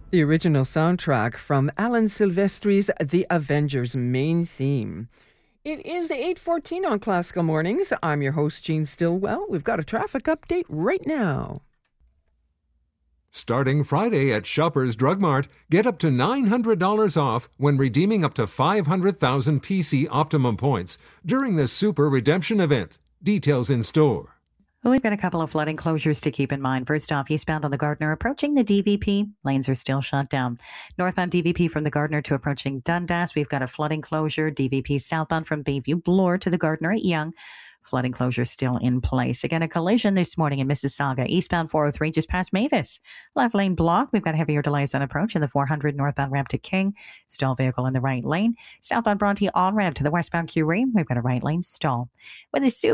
The original soundtrack from Alan Silvestri's The Avengers main theme. It is 8:14 on Classical Mornings. I'm your host, Gene Stillwell. We've got a traffic update right now. Starting Friday at Shoppers Drug Mart, get up to $900 off when redeeming up to 500,000 PC Optimum points during the Super Redemption event. Details in store. We've got a couple of flooding closures to keep in mind. First off, eastbound on the Gardner approaching the DVP. Lanes are still shut down. Northbound DVP from the Gardner to approaching Dundas. We've got a flooding closure. DVP southbound from Bayview Bloor to the Gardner at Yonge. Flooding closure still in place. Again, a collision this morning in Mississauga. Eastbound 403 just past Mavis. Left lane blocked. We've got heavier delays on approach in the 400 northbound ramp to King. Stall vehicle in the right lane. Southbound Bronte on ramp to the westbound Curie. We've got a right lane stall. With a